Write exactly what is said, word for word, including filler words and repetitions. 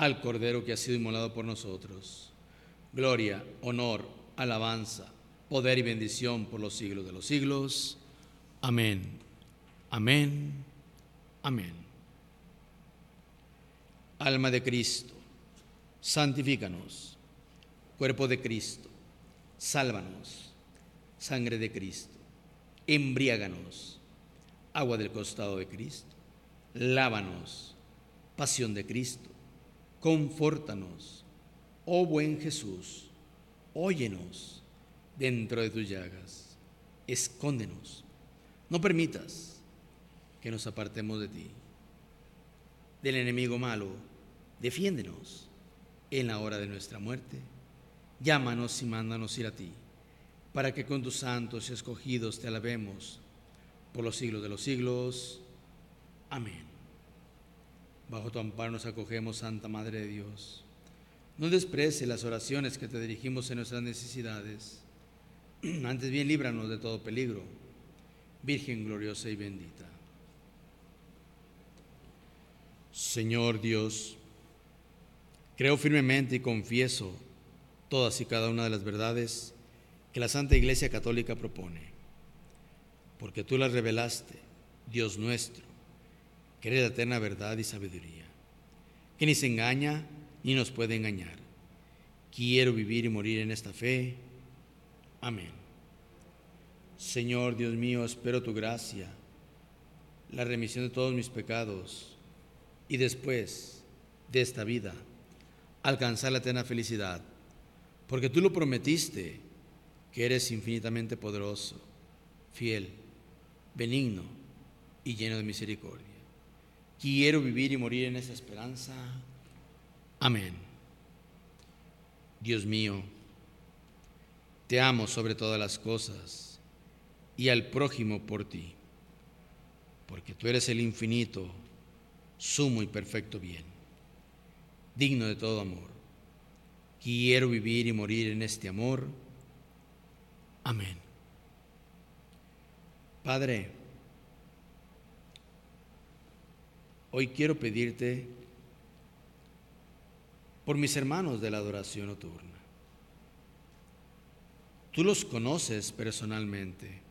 al Cordero que ha sido inmolado por nosotros. Gloria, honor, alabanza, poder y bendición por los siglos de los siglos. Amén, amén, amén. Alma de Cristo, santifícanos. Cuerpo de Cristo, sálvanos. Sangre de Cristo, embriáganos. Agua del costado de Cristo, lávanos. Pasión de Cristo, confórtanos. Oh buen Jesús, óyenos dentro de tus llagas. Escóndenos, no permitas que nos apartemos de ti. Del enemigo malo, defiéndenos en la hora de nuestra muerte. Llámanos y mándanos ir a ti, para que con tus santos y escogidos te alabemos por los siglos de los siglos. Amén. Bajo tu amparo nos acogemos, Santa Madre de Dios. No desprecies las oraciones que te dirigimos en nuestras necesidades. Antes bien, líbranos de todo peligro, Virgen gloriosa y bendita. Señor Dios, creo firmemente y confieso todas y cada una de las verdades que la Santa Iglesia Católica propone, porque tú las revelaste, Dios nuestro, que eres la eterna verdad y sabiduría, que ni se engaña ni nos puede engañar. Quiero vivir y morir en esta fe. Amén. Señor Dios mío, espero tu gracia, la remisión de todos mis pecados, y después de esta vida alcanzar la eterna felicidad, porque tú lo prometiste, que eres infinitamente poderoso, fiel, benigno y lleno de misericordia. Quiero vivir y morir en esa esperanza. Amén. Dios mío, te amo sobre todas las cosas y al prójimo por ti, porque tú eres el infinito, sumo y perfecto bien, digno de todo amor. Quiero vivir y morir en este amor. Amén. Padre, hoy quiero pedirte por mis hermanos de la adoración nocturna. Tú los conoces personalmente